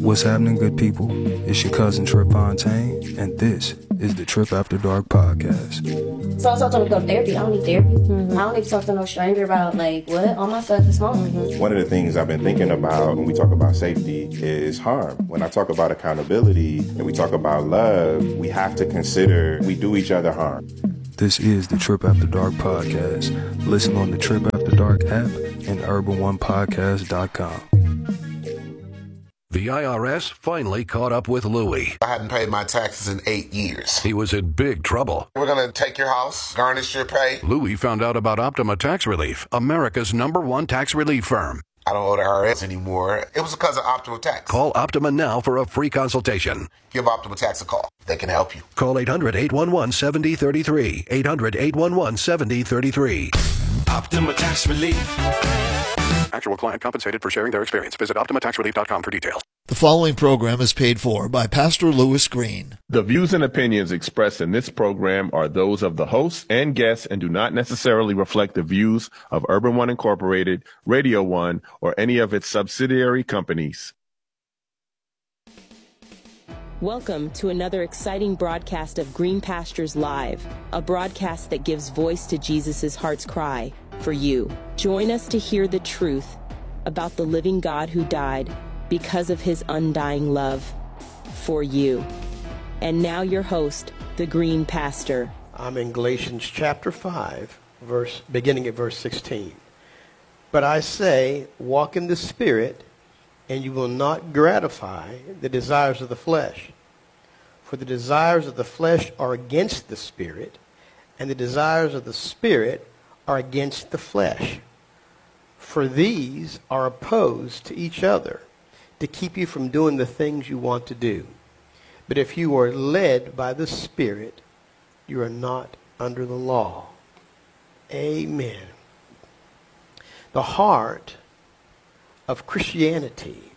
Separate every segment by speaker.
Speaker 1: What's happening, good people? It's your cousin Trip Fontaine, and this is the Trip After Dark podcast.
Speaker 2: So I told him to go to therapy. I don't need therapy. I don't need to talk to no stranger about, like, what? All my stuff is home.
Speaker 3: One of the things I've been thinking about when we talk about safety is harm. When I talk about accountability and we talk about love, we have to consider we do each other harm.
Speaker 1: This is the Trip After Dark podcast. Listen on the Trip After Dark app and urban1podcast.com.
Speaker 4: The IRS finally caught up with Louie.
Speaker 5: I hadn't paid my taxes in 8 years.
Speaker 4: He was in big trouble.
Speaker 5: We're going to take your house, garnish your pay.
Speaker 4: Louie found out about Optima Tax Relief, America's #1 tax relief firm.
Speaker 5: I don't owe the IRS anymore. It was because of Optima Tax.
Speaker 4: Call Optima now for a free consultation.
Speaker 5: Give Optima Tax a call. They can help you.
Speaker 4: Call 800-811-7033. 800-811-7033.
Speaker 6: Optima Tax Relief.
Speaker 4: Actual client compensated for sharing their experience. Visit OptimaTaxRelief.com for details.
Speaker 7: The following program is paid for by Pastor Lewis Green.
Speaker 8: The views and opinions expressed in this program are those of the hosts and guests and do not necessarily reflect the views of Urban One Incorporated, Radio One, or any of its subsidiary companies.
Speaker 9: Welcome to another exciting broadcast of Green Pastures Live, a broadcast that gives voice to Jesus' heart's cry for you. Join us to hear the truth about the living God who died because of his undying love for you. And now your host, the Green Pastor.
Speaker 10: I'm in Galatians chapter 5, beginning at verse 16. But I say, walk in the Spirit, and you will not gratify the desires of the flesh. For the desires of the flesh are against the Spirit, and the desires of the Spirit are against the flesh. For these are opposed to each other, to keep you from doing the things you want to do. But if you are led by the Spirit, you are not under the law. Amen. The heart of Christianity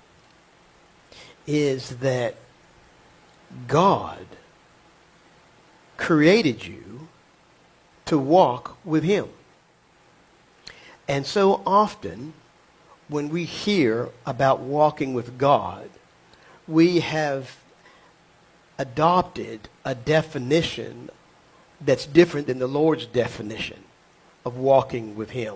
Speaker 10: is that God created you to walk with him. And so often, when we hear about walking with God, we have adopted a definition that's different than the Lord's definition of walking with him.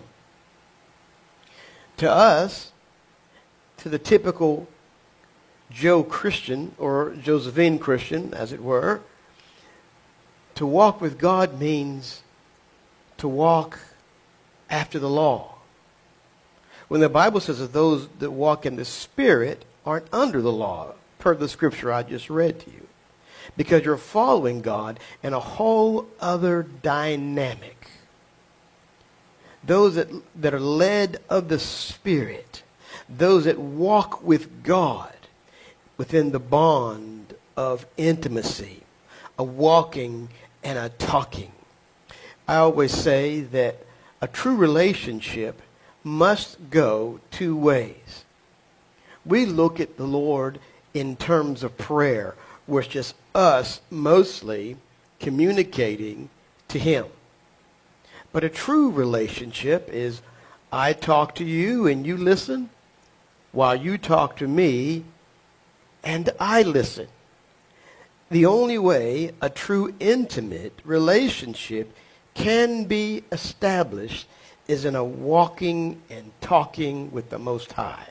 Speaker 10: To us, to the typical Joe Christian, or Josephine Christian, as it were, to walk with God means to walk after the law. When the Bible says that those that walk in the Spirit aren't under the law, per the scripture I just read to you, because you're following God in a whole other dynamic. Those that are led of the Spirit, those that walk with God within the bond of intimacy, a walking and a talking. I always say that a true relationship must go two ways. We look at the Lord in terms of prayer, where it's just us mostly communicating to him. But a true relationship is I talk to you and you listen, while you talk to me and I listen. The only way a true intimate relationship can be established is in a walking and talking with the Most High.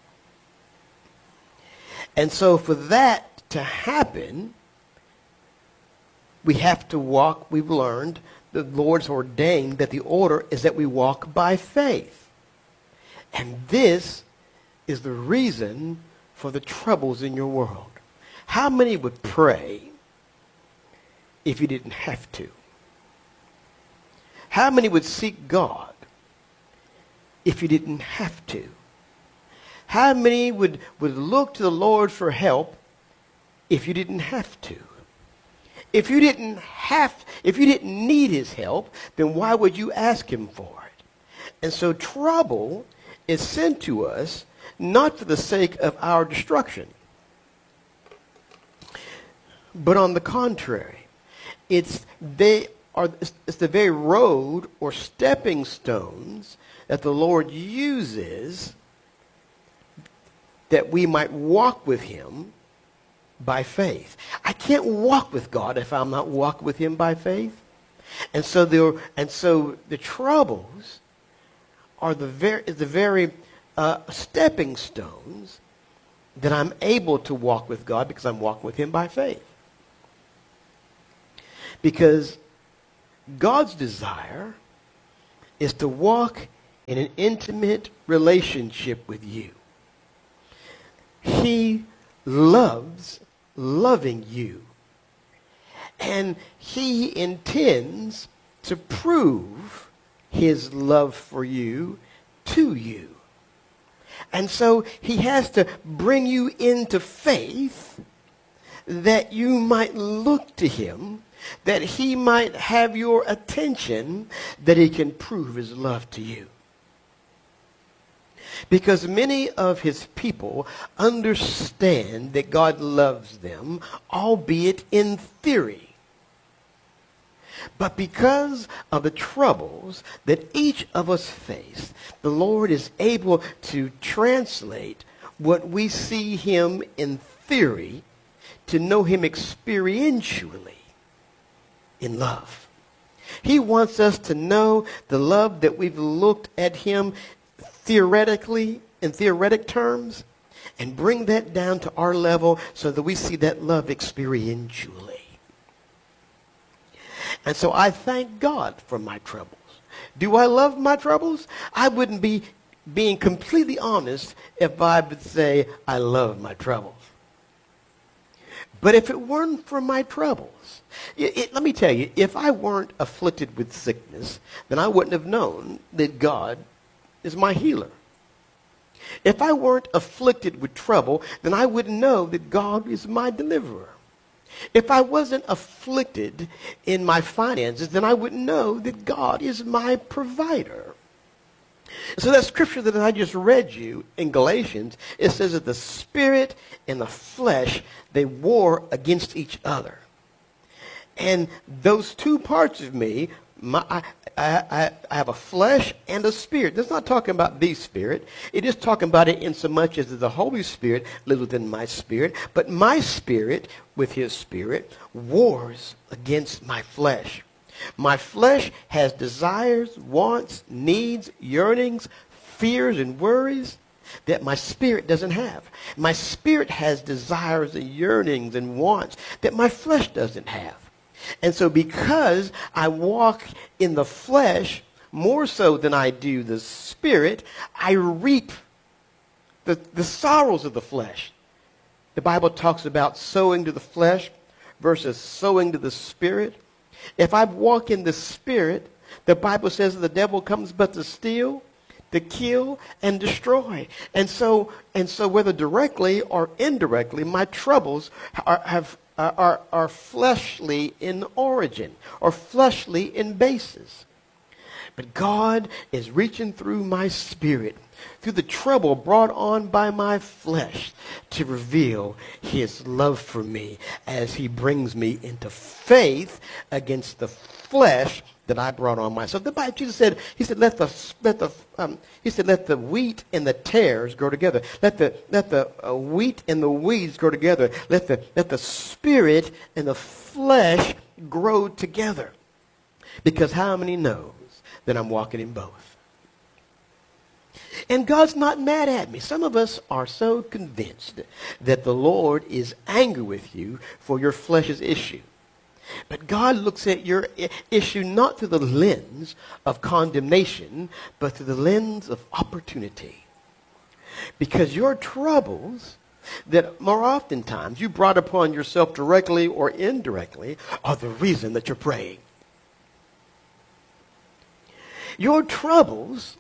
Speaker 10: And so for that to happen, we have to walk. We've learned, the Lord's ordained that the order is that we walk by faith. And this is the reason for the troubles in your world. How many would pray if you didn't have to? How many would seek God if you didn't have to? How many would look to the Lord for help if you didn't have to? If you didn't need his help, then why would you ask him for it? And so trouble is sent to us not for the sake of our destruction, but on the contrary, it's the very road or stepping stones that the Lord uses that we might walk with him by faith. I can't walk with God if I'm not walking with him by faith. And so the troubles are the very stepping stones that I'm able to walk with God because I'm walking with him by faith. Because God's desire is to walk in an intimate relationship with you. He loves loving you. And he intends to prove his love for you to you. And so he has to bring you into faith that you might look to him, that he might have your attention, that he can prove his love to you. Because many of his people understand that God loves them, albeit in theory. But because of the troubles that each of us face, the Lord is able to translate what we see him in theory to know him experientially in love. He wants us to know the love that we've looked at him theoretically, in theoretic terms, and bring that down to our level so that we see that love experientially. And so I thank God for my troubles. Do I love my troubles? I wouldn't be being completely honest if I would say I love my troubles. But if it weren't for my troubles, let me tell you, if I weren't afflicted with sickness, then I wouldn't have known that God is my healer. If I weren't afflicted with trouble, then I wouldn't know that God is my deliverer. If I wasn't afflicted in my finances, then I wouldn't know that God is my provider. So that scripture that I just read you in Galatians, it says that the spirit and the flesh, they war against each other. And those two parts of me, I have a flesh and a spirit. That's not talking about the spirit. It is talking about it in so much as the Holy Spirit lives within my spirit. But my spirit, with his spirit, wars against my flesh. My flesh has desires, wants, needs, yearnings, fears, and worries that my spirit doesn't have. My spirit has desires and yearnings and wants that my flesh doesn't have. And so because I walk in the flesh more so than I do the spirit, I reap the sorrows of the flesh. The Bible talks about sowing to the flesh versus sowing to the spirit. If I walk in the spirit, the Bible says that the devil comes but to steal, to kill, and destroy. And so whether directly or indirectly, my troubles are fleshly in origin or fleshly in basis. But God is reaching through my spirit, through the trouble brought on by my flesh, to reveal his love for me as he brings me into faith against the flesh that I brought on myself. The Bible, Jesus said, he said, let the wheat and the tares grow together. Let the wheat and the weeds grow together. Let the spirit and the flesh grow together. Because how many knows that I'm walking in both? And God's not mad at me. Some of us are so convinced that the Lord is angry with you for your flesh's issue. But God looks at your issue not through the lens of condemnation, but through the lens of opportunity. Because your troubles that more oftentimes you brought upon yourself directly or indirectly are the reason that you're praying. Your troubles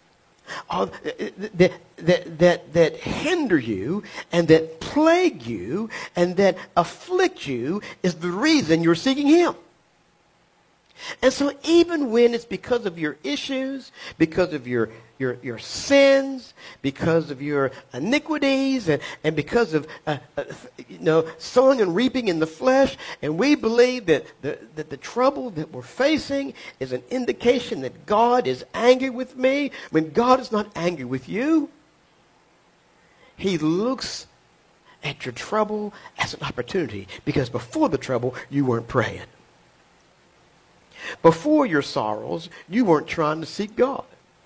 Speaker 10: that hinder you and that plague you and that afflict you is the reason you're seeking him. And so even when it's because of your issues, because of your sins, because of your iniquities, and because of sowing and reaping in the flesh, and we believe that the trouble that we're facing is an indication that God is angry with me, when God is not angry with you. He looks at your trouble as an opportunity, because before the trouble, you weren't praying. Before your sorrows, you weren't trying to seek God.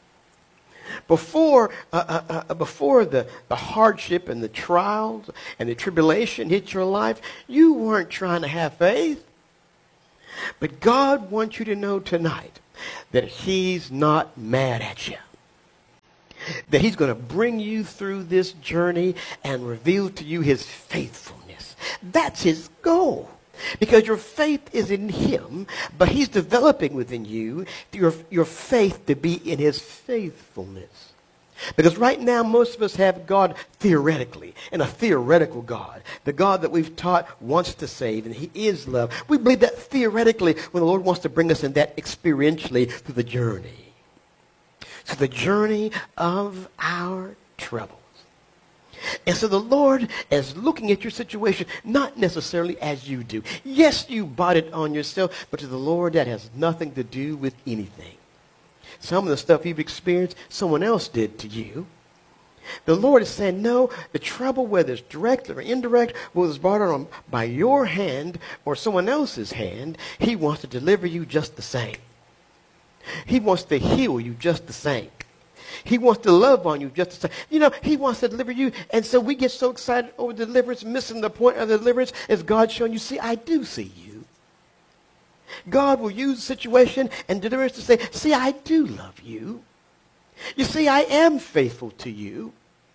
Speaker 10: Before the hardship and the trials and the tribulation hit your life, you weren't trying to have faith. But God wants you to know tonight that he's not mad at you. That he's going to bring you through this journey and reveal to you his faithfulness. That's his goal. Because your faith is in him, but he's developing within you your faith to be in his faithfulness. Because right now, most of us have God theoretically, and a theoretical God. The God that we've taught wants to save, and he is love. We believe that theoretically when the Lord wants to bring us in that experientially through the journey. So the journey of our troubles. And so the Lord is looking at your situation, not necessarily as you do. Yes, you brought it on yourself, but to the Lord that has nothing to do with anything. Some of the stuff you've experienced, someone else did to you. The Lord is saying, no, the trouble, whether it's direct or indirect, whether it's brought on by your hand or someone else's hand, he wants to deliver you just the same. He wants to heal you just the same. He wants to love on you just the same. You know, he wants to deliver you. And so we get so excited over deliverance, missing the point of the deliverance, as God showing you, see, I do see you. God will use the situation and deliverance to say, see, I do love you. You see, I am faithful to you.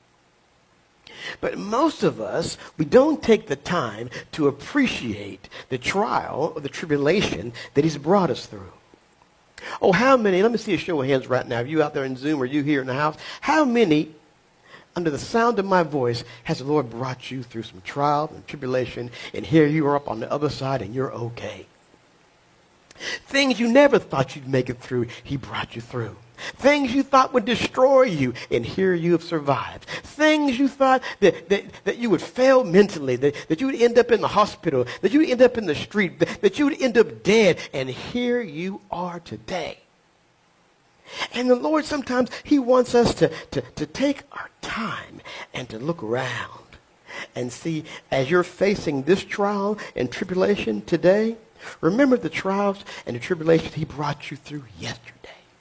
Speaker 10: But most of us, we don't take the time to appreciate the trial or the tribulation that he's brought us through. Oh, how many, let me see a show of hands right now, you out there in Zoom or you here in the house, how many, under the sound of my voice, has the Lord brought you through some trial and tribulation, and here you are up on the other side and you're okay? Things you never thought you'd make it through, he brought you through. Things you thought would destroy you, and here you have survived. Things you thought that you would fail mentally, that you would end up in the hospital, that you would end up in the street, that you would end up dead, and here you are today. And the Lord, sometimes he wants us to take our time and to look around and see, as you're facing this trial and tribulation today, remember the trials and the tribulations he brought you through yesterday.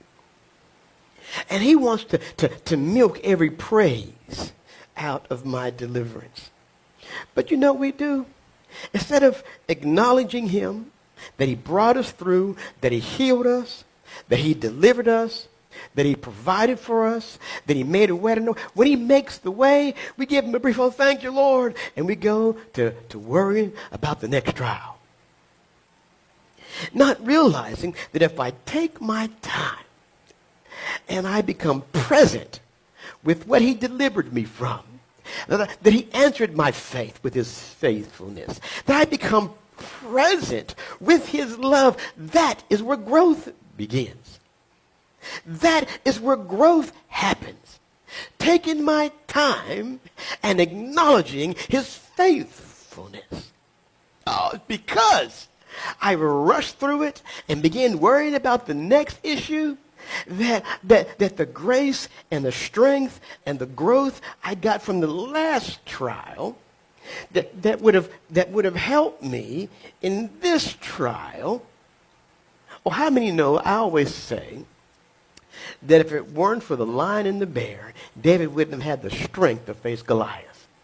Speaker 10: And he wants to milk every praise out of my deliverance. But you know what we do? Instead of acknowledging him, that he brought us through, that he healed us, that he delivered us, that he provided for us, that he made a way to know. When he makes the way, we give him a brief, oh, thank you, Lord. And we go to worrying about the next trial. Not realizing that if I take my time, and I become present with what he delivered me from, that he answered my faith with his faithfulness, that I become present with his love, that is where growth begins. That is where growth happens. Taking my time and acknowledging his faithfulness. Because I rushed through it and began worrying about the next issue, that the grace and the strength and the growth I got from the last trial that would have helped me in this trial. Well, how many know, I always say that if it weren't for the lion and the bear, David wouldn't have had the strength to face Goliath.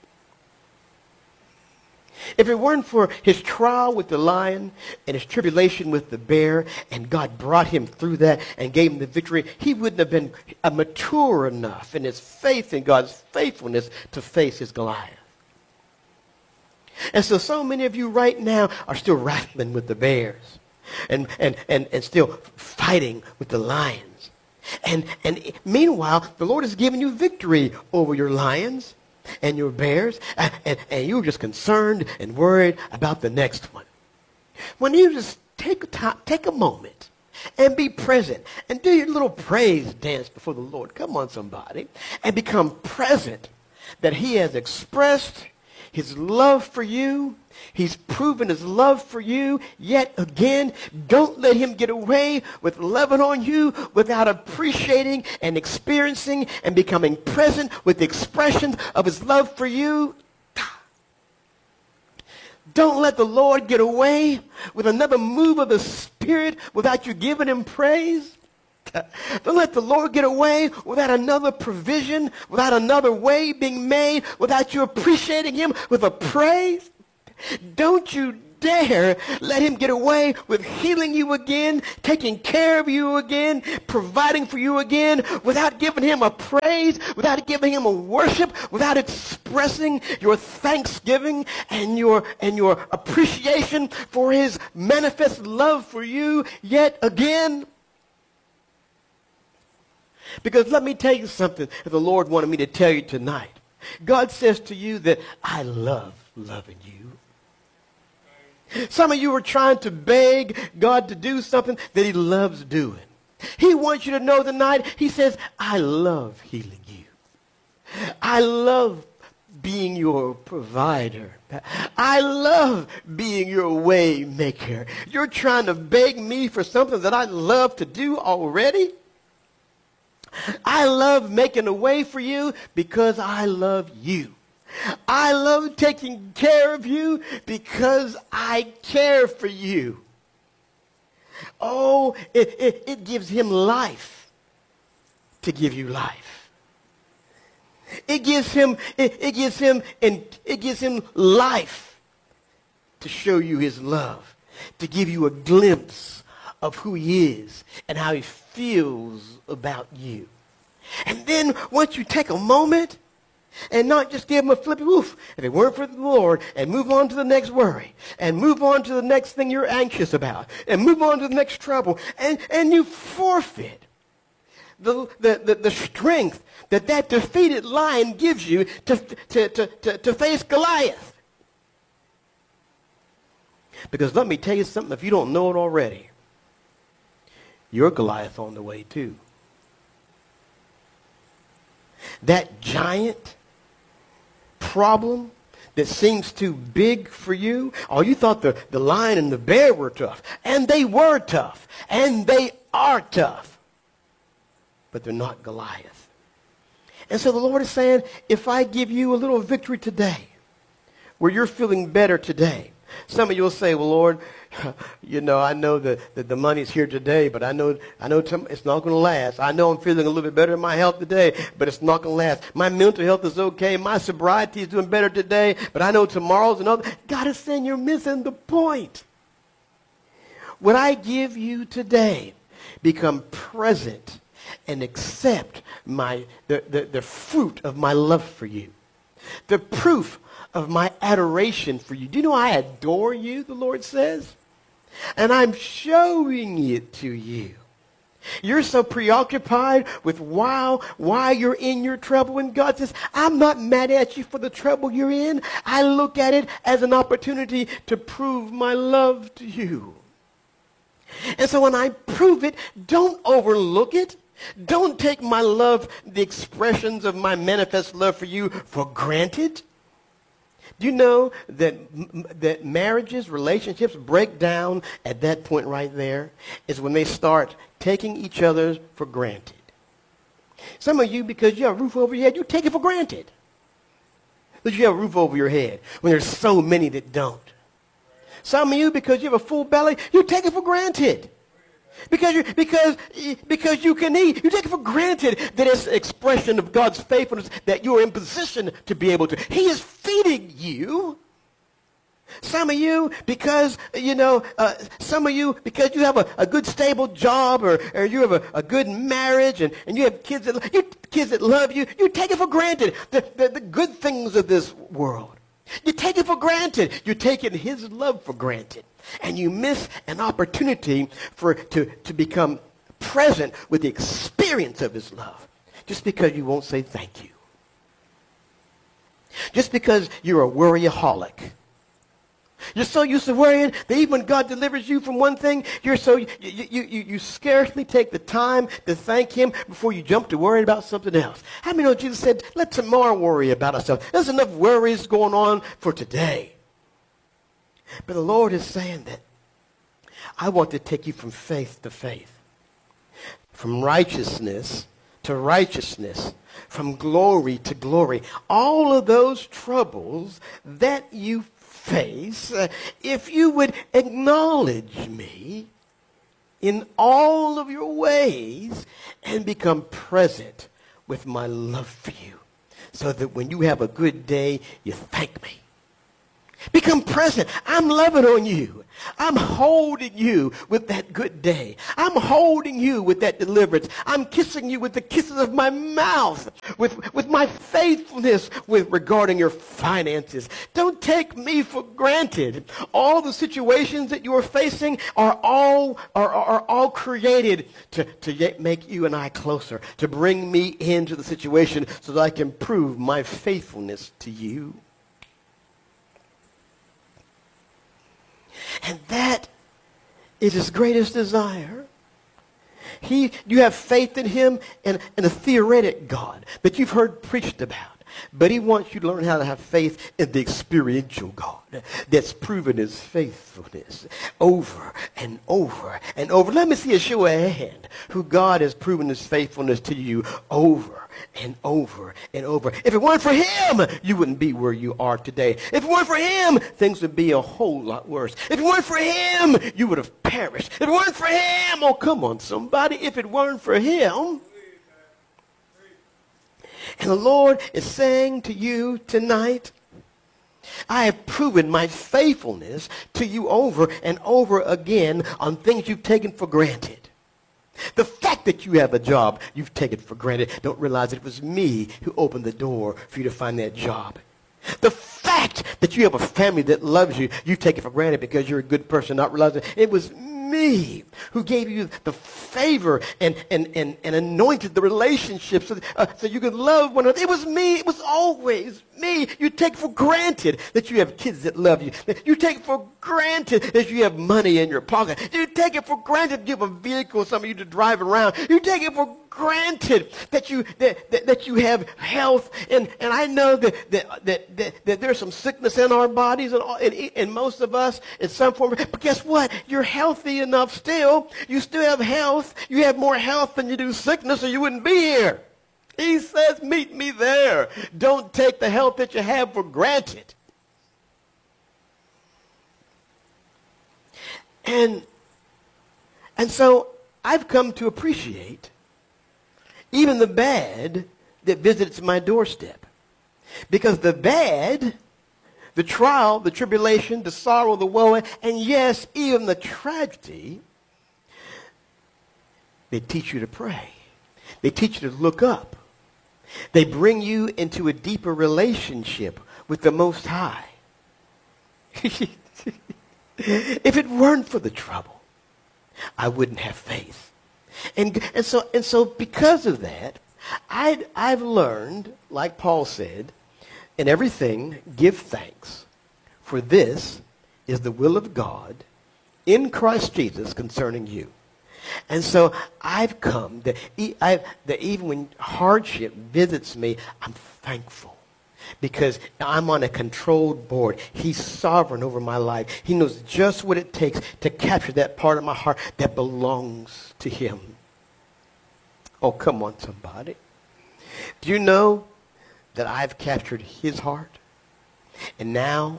Speaker 10: If it weren't for his trial with the lion and his tribulation with the bear, and God brought him through that and gave him the victory, he wouldn't have been mature enough in his faith in God's faithfulness to face his Goliath. And so many of you right now are still wrestling with the bears and still fighting with the lions. And meanwhile, the Lord has given you victory over your lions and your bears, and you're just concerned and worried about the next one. When you just take a moment and be present and do your little praise dance before the Lord. Come on, somebody. And become present that he has expressed his love for you. He's proven his love for you yet again. Don't let him get away with loving on you without appreciating and experiencing and becoming present with the expressions of his love for you. Don't let the Lord get away with another move of the Spirit without you giving him praise. Don't let the Lord get away without another provision, without another way being made, without you appreciating him with a praise. Don't you dare let him get away with healing you again, taking care of you again, providing for you again, without giving him a praise, without giving him a worship, without expressing your thanksgiving and your appreciation for his manifest love for you yet again. Because let me tell you something that the Lord wanted me to tell you tonight. God says to you that I love loving you. Some of you are trying to beg God to do something that he loves doing. He wants you to know tonight, he says, I love healing you. I love being your provider. I love being your way maker. You're trying to beg me for something that I love to do already. I love making a way for you because I love you. I love taking care of you because I care for you. Oh, it gives him life to give you life. It gives him life to show you his love, to give you a glimpse of who he is and how he feels about you. And then once you take a moment and not just give him a flippy woof, if it weren't for the Lord, and move on to the next worry, and move on to the next thing you're anxious about, and move on to the next trouble, and you forfeit the strength that defeated lion gives you to face Goliath. Because let me tell you something, if you don't know it already, you're Goliath on the way too. That giant problem that seems too big for you. Oh, you thought the lion and the bear were tough. And they were tough. And they are tough. But they're not Goliath. And so the Lord is saying, if I give you a little victory today, where you're feeling better today. Some of you will say, well, Lord, you know, I know that the money's here today, but I know it's not going to last. I know I'm feeling a little bit better in my health today, but it's not going to last. My mental health is okay. My sobriety is doing better today, but I know tomorrow's another. God is saying you're missing the point. What I give you today, become present and accept the fruit of my love for you. The proof of my adoration for you. Do you know I adore you, the Lord says? And I'm showing it to you. You're so preoccupied with why you're in your trouble. And God says, I'm not mad at you for the trouble you're in. I look at it as an opportunity to prove my love to you. And so when I prove it, don't overlook it. Don't take my love, the expressions of my manifest love for you, for granted. Do you know that marriages, relationships break down at that point right there? Is when they start taking each other for granted. Some of you, because you have a roof over your head, you take it for granted that you have a roof over your head when there's so many that don't. Some of you, because you have a full belly, you take it for granted. Because you can eat, you take it for granted that it's an expression of God's faithfulness that you're in position to be able to. He is feeding you. Some of you, because you have a good stable job, or you have a good marriage, and you have kids that love you. You take it for granted the good things of this world. You take it for granted. You're taking his love for granted. And you miss an opportunity to become present with the experience of his love. Just because you won't say thank you. Just because you're a worryaholic. You're so used to worrying that even when God delivers you from one thing, you scarcely take the time to thank him before you jump to worrying about something else. How many know Jesus said, let tomorrow worry about ourselves? There's enough worries going on for today. But the Lord is saying that I want to take you from faith to faith, from righteousness to righteousness, from glory to glory. All of those troubles that you face, if you would acknowledge me in all of your ways and become present with my love for you, so that when you have a good day, you thank me. Become present. I'm loving on you. I'm holding you with that good day. I'm holding you with that deliverance. I'm kissing you with the kisses of my mouth, with my faithfulness regarding your finances. Don't take me for granted. All the situations that you are facing are all created to make you and I closer, to bring me into the situation so that I can prove my faithfulness to you. And that is his greatest desire. You have faith in him and a theoretic God that you've heard preached about. But he wants you to learn how to have faith in the experiential God that's proven his faithfulness over and over and over. Let me see a show of hand who God has proven his faithfulness to you over and over and over. If it weren't for him, you wouldn't be where you are today. If it weren't for him, things would be a whole lot worse. If it weren't for him, you would have perished. If it weren't for him, oh, come on, somebody. If it weren't for him. And the Lord is saying to you tonight, I have proven my faithfulness to you over and over again on things you've taken for granted. The fact that you have a job, you've taken for granted. Don't realize it was me who opened the door for you to find that job. The fact that you have a family that loves you, you take it for granted because you're a good person, not realizing it was me who gave you the favor and anointed the relationships so you could love one another. It was me. It was always me. You take for granted that you have kids that love you. You take for granted that you have money in your pocket. You take it for granted that you have a vehicle, some of you to drive around. You take it for granted that you have health. And I know that there's some sickness in our bodies and most of us in some form. But guess what? You're healthy enough still. You still have health. You have more health than you do sickness, or you wouldn't be here. He says, meet me there. Don't take the health that you have for granted. And so I've come to appreciate even the bad that visits my doorstep. Because the bad, the trial, the tribulation, the sorrow, the woe, and yes, even the tragedy, they teach you to pray. They teach you to look up. They bring you into a deeper relationship with the Most High. If it weren't for the trouble, I wouldn't have faith. And so because of that, I've learned, like Paul said, in everything give thanks, for this is the will of God in Christ Jesus concerning you. And so I've come that even when hardship visits me, I'm thankful. Because I'm on a controlled board. He's sovereign over my life. He knows just what it takes to capture that part of my heart that belongs to him. Oh, come on, somebody. Do you know that I've captured his heart? And now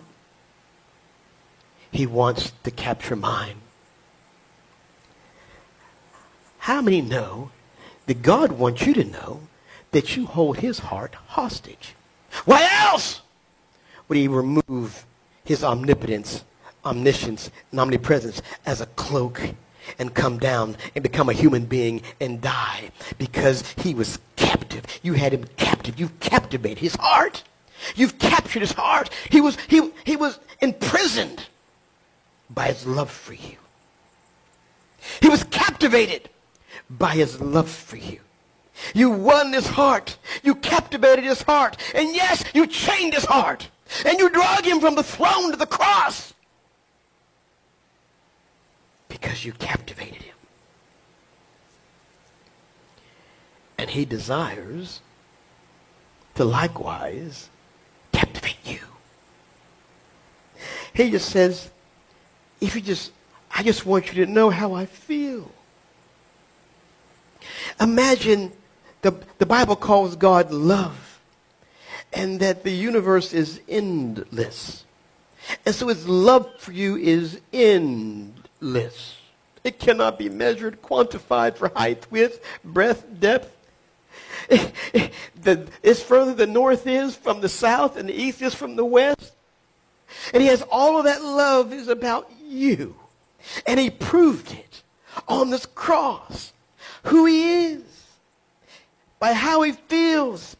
Speaker 10: he wants to capture mine. How many know that God wants you to know that you hold his heart hostage? Why else would he remove his omnipotence, omniscience, and omnipresence as a cloak and come down and become a human being and die? Because he was captive. You had him captive. You've captivated his heart. You've captured his heart. He was imprisoned by his love for you. He was captivated by his love for you. You won his heart. You captivated his heart. And yes, you chained his heart. And you drug him from the throne to the cross. because you captivated him. And he desires to likewise captivate you. He just says, I just want you to know how I feel. Imagine the Bible calls God love, and that the universe is endless. And so his love for you is endless. It cannot be measured, quantified for height, width, breadth, depth. It's further the north is from the south and the east is from the west. And he has all of that love is about you. And he proved it on this cross. Who he is. By how he feels.